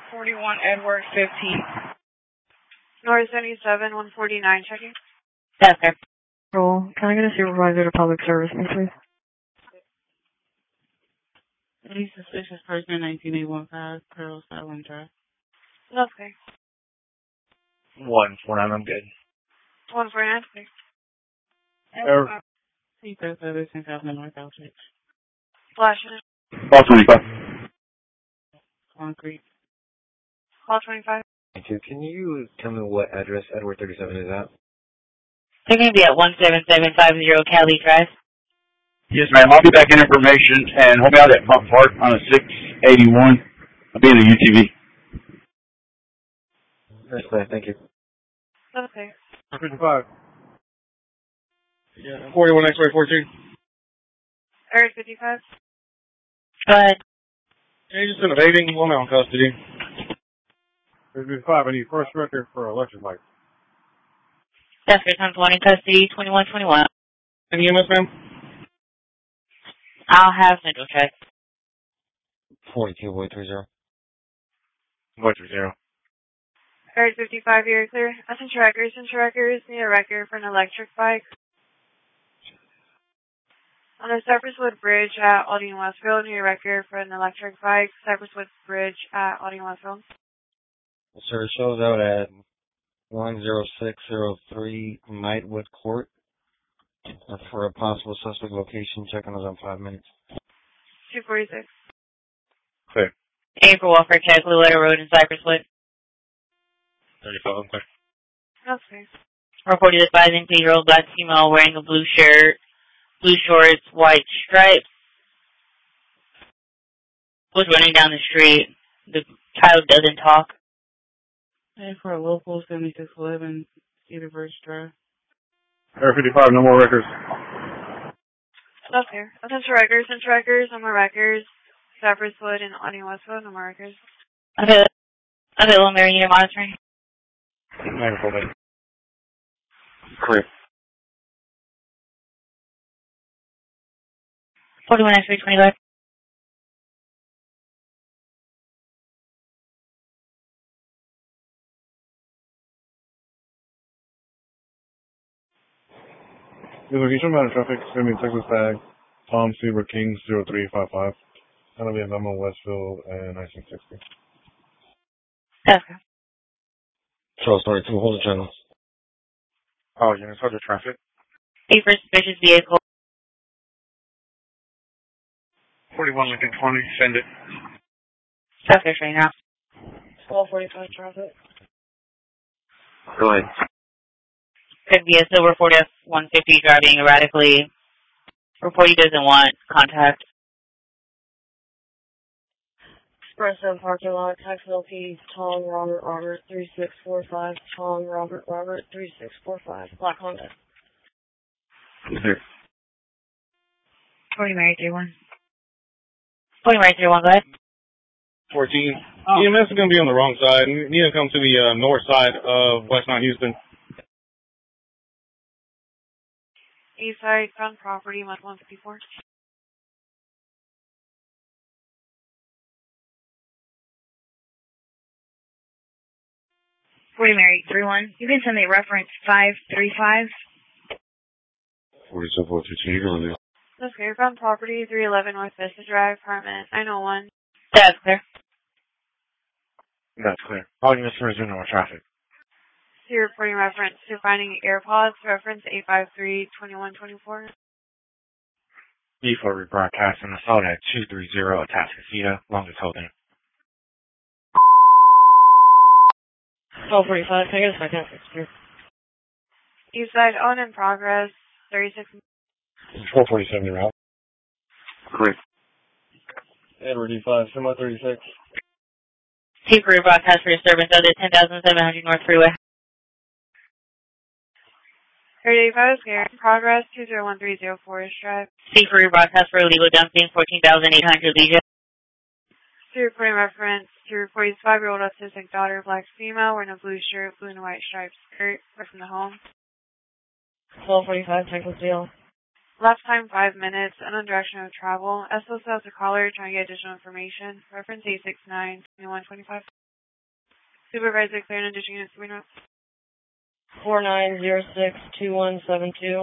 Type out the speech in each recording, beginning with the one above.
41 Edward 15. North 77, 149, checking. Yes, sir. Roll. Can I get a supervisor to public service, please? Any suspicious person, 19815, Pearl Silent Drive. Okay. 149, I'm good. 149, okay. Secret Service in South North Outreach. Flashing it. Call 25. Concrete. Call 25. Thank you. Can you tell me what address Edward 37 is at? They're going to be at 17750 Cali Drive. Yes, ma'am. I'll be back in information and hold me out at Front Park on a 681. I'll be in the UTV. That's clear. Thank you. Okay. 55. Yeah, 41 X-ray 14. Area 55. Go ahead. Yeah, just in evading, one out in custody. 55, I need first record for electric lights. Yes, sir. 10-1 in custody, 2121. Any EMS, ma'am? I'll have Central check. 42, Boy 30. Boy 30. Area 55, you're clear. Central records need a record for an electric bike. On the Cypresswood Bridge at Aldine Westfield, need a record for an electric bike. Cypresswood Bridge at Aldine Westfield. Sir, it shows out at 10603 Knightwood Court. For a possible suspect location, checking us on 5 minutes. 246. Clear. April Walker check, Blue Letter Road in Cypresswood. 35, I'm clear. Okay. Reported a 5-year-old black female wearing a blue shirt, blue shorts, white stripes. Was running down the street. The child doesn't talk. And for a local 7611 Cedarburg Drive. Area 55, no more records. Okay. Central records, no more records. Cypresswood and Aldine Westfield, no more records. Okay, Little Mary, you're monitoring. Clear. 41 X-ray 25. The location matter traffic is going to be Texas Tag, Tom Seaver King 0355. Going to be in Memo Westfield and 1960. Okay. Charles 22, hold the channel. Oh, units hold the traffic. A for suspicious vehicle. 41 Lincoln 20, send it. Okay, right now. 1245 traffic. Go ahead. Could be a silver Ford F-150 driving erratically. Report he doesn't want contact. Espresso parking lot, tax LP, Tom Robert 3645, Tom Robert 3645, Black Honda. Clear. 40 Mary 31. 40 Mary 31, go ahead. 14. EMS is going to be on the wrong side. You need to come to the north side of West Mount Houston. East side, front property, Mud 154. Mary 31. You can send me reference 535. 4742, you're going to do. Okay, front property, 311 North Vista Drive, apartment 901. That's clear. That's clear. All units are resuming more traffic. So you're reporting reference to finding AirPods, reference 853-2124. B4 rebroadcasting assault at 230 Atascocita, longest holding. 1245, can I get a second? East side, on in progress, 36. 1247, you're out. Clear. Edward E5, semi 36. T for broadcast for disturbance other 10,700 North Freeway. 35 is here. Progress 20130 Forest Drive. C for broadcast for illegal dumping 14,800 Legion. So you're reporting reference to report 5-year-old autistic daughter, black female, wearing a blue shirt, blue and white striped skirt, from the home. 1245, Texas Deal. Last time 5 minutes, unknown direction of travel. SOS has a caller trying to get additional information. Reference 869-2125. Supervisor clear and addition units to be notes. 4906-2172.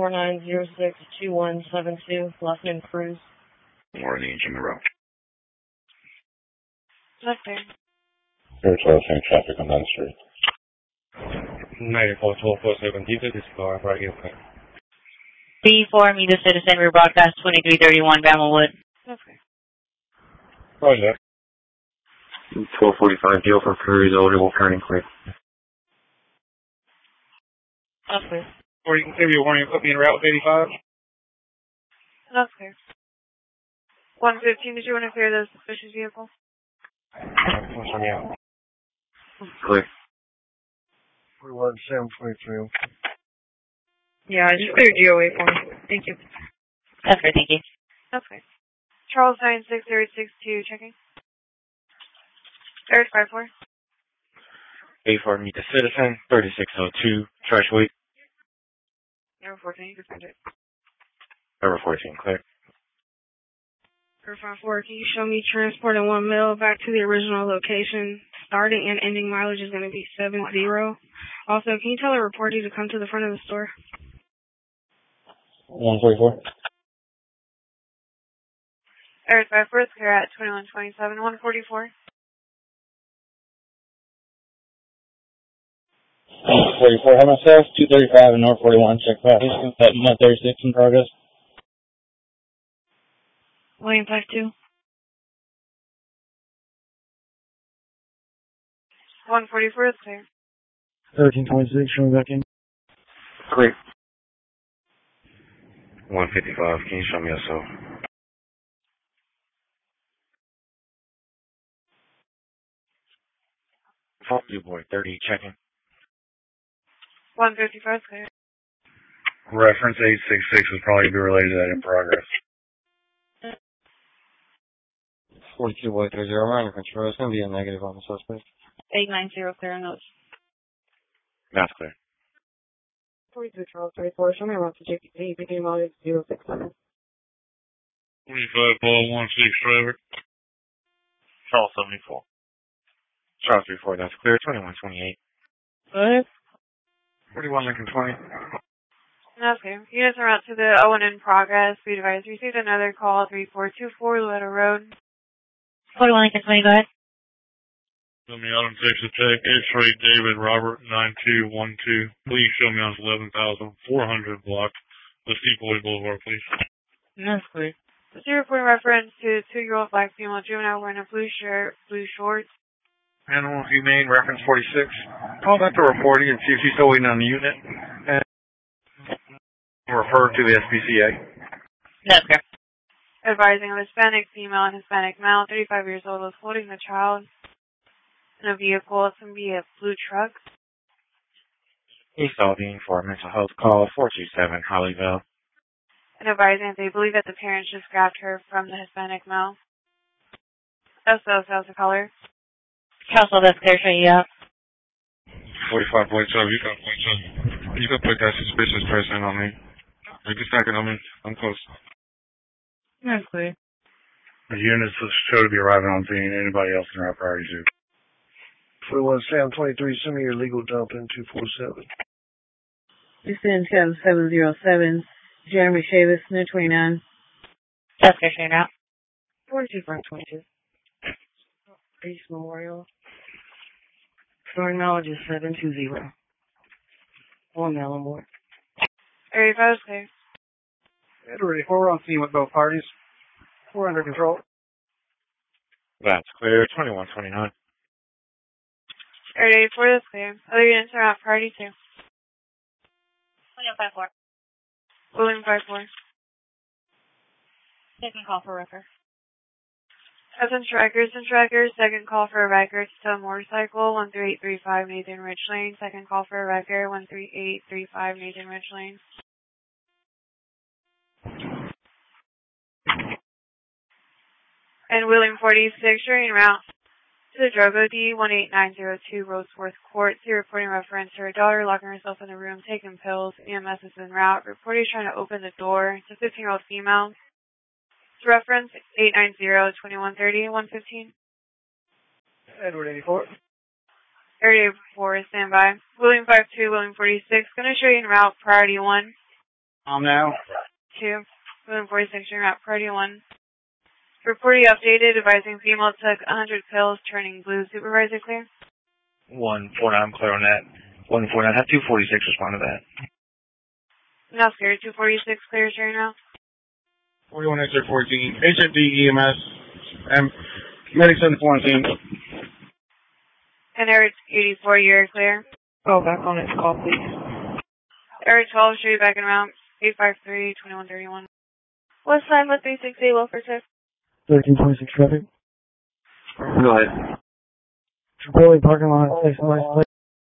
4906-2172. Last name Cruz. Morning, Jimmy Rowe. Left there. There's same traffic on that street. 94-1247, this is car right here. B4, meet the citizen, rebroadcast 2331 Bamelwood. Left there. Roger. 1245, deal for Prairie Older, Wolf County, clear. Left there. Or you can give me a warning, put me in route 85. Left there. 115, did you want to clear the suspicious vehicle? Clear. 41-723. Yeah, I just cleared GOA for me. Thank you. That's great, thank you. Okay. Charles 96062, checking. Eric 54. A4, meet the citizen, 3602, trash weight. Number 14, you can find it. Number 14, clear. Eric 54, can you show me transporting 1 mil back to the original location? Starting and ending mileage is going to be 70. Also, can you tell the reporter to come to the front of the store? 144. Eric 54 is clear at 2127, 144. 44, have myself, 235 and North 41, check that. 36 in progress. William 52. 144 is clear. 1326, showing back in. Clear. 155, can you show me SO? Fuck you, boy, 30, checking. 155 is clear. Reference 866 would probably be related to that in progress. 42 boy 30, I'm under control. It's going to be a negative on the suspect. 890, clear notes. That's clear. 42 Charles 34. Show me around to JPP. Beginning mileage 067. 25 Paul 16 Trevor. Charles 74. Charles 34, that's clear. 2128. What? 41 Lincoln 20. Okay. Units are out to the Owen in progress. Be advised, received another call, 3424 Loretta Road. 41 Lincoln 20, go ahead. Show me out on Texas Tech. X-ray David Robert 9212. Please show me on 11,400 block. Let's see Boulevard, please. That's clear. Is your reporting reference to a 2-year-old black female juvenile wearing a blue shirt, blue shorts? Animal Humane, reference 46. Call back to reporting and see if she's still waiting on the unit. And refer to the SPCA. That's clear. Advising a Hispanic female and Hispanic male, 35 years old, was holding the child in a vehicle. It's going to be a blue truck. East Aldine for a mental health call, 427 Hollyville. And advising that they believe that the parents just grabbed her from the Hispanic male. SO, how's the color? Council, that's clear, show you out. 45 point 7. You can put that suspicious person on me. You can stack it on me. I'm close. That's clear. The units show to be arriving on scene. Anybody else in our priority too? 41 Sam 23, send me your legal dump in 247. Houston 707, Jeremy Chavis, near 29. That's clear, show you out. 42 Frank 22. East Memorial. Storing knowledge is 720. 1 Mellenmore. Area 5 is clear. Ready, we're on scene with both parties. We're under control. That's clear. 2129. Area 84 is clear. Other units are out priority 2. William 54. William 54. Second call for record. Hudson Trackers, second call for a record to tow motorcycle, 13835 Nathan Ridge Lane. Second call for a record, 13835 Nathan Ridge Lane. And William 46, turning route to the drug OD, 18902 Roseworth Court. See reporting reference to her daughter locking herself in the room, taking pills. EMS is en route. Reporter trying to open the door. It's a 15-year-old female. It's reference 890-2130-115. Edward 84. Area 4, standby. William 52, William 46, gonna show you en route, priority 1. Now. 2, William 46, en route, priority 1. Report you updated, advising female took 100 pills, turning blue. Supervisor clear? 149, clear on that. 149, have 246 respond to that. Now scared, 246, clear, sharing route. 41 Exit 14, HFD EMS, and Medic 74 team. And Area 84, you're clear. Oh, back on its call, please. Area 12, show you back in route, 853-2131. West side, with 368, welfare check. 1326 traffic. Go ahead. Chipotle parking lot, place license plate.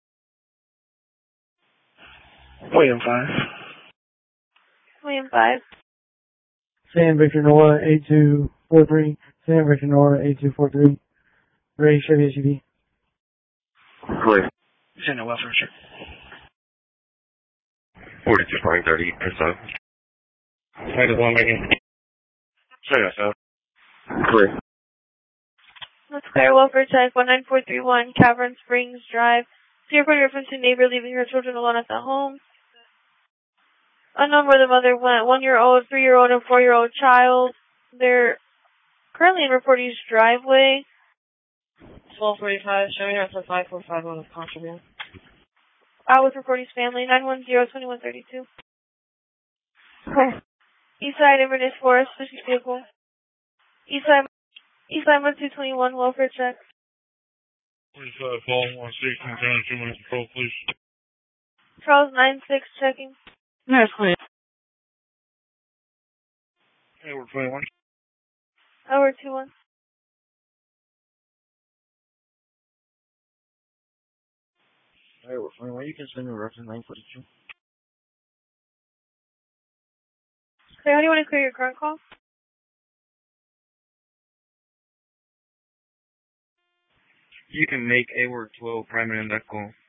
William 5. William 5. San Victor Nora 8243. San Victor Nora 8243. Ready, Chevy SUV. Clear. Send a welfare check. 42.30, so. I just want to make it. Show yourself. Clear. Let's clear welfare check, 19431, Cavern Springs Drive. Airport reference to neighbor leaving her children alone at the home. Unknown where the mother went. 1-year-old, 3-year-old, and 4-year-old child. They're currently in Reporty's driveway. 1245, showing us a 545 on the constable. Out with Reporty's family, 910-2132. Eastside Inverness Forest, Fishy Vehicle. Eastside 1221, welfare check. 45, call 116, turn 2 minutes patrol, please. Charles 96, checking. That's clear. Hey, we're 21. Hour 21. Hey, we're 21. You can send me reference 942. Okay, how do you want to clear your current call? You can make A-Word 12 primary and that call.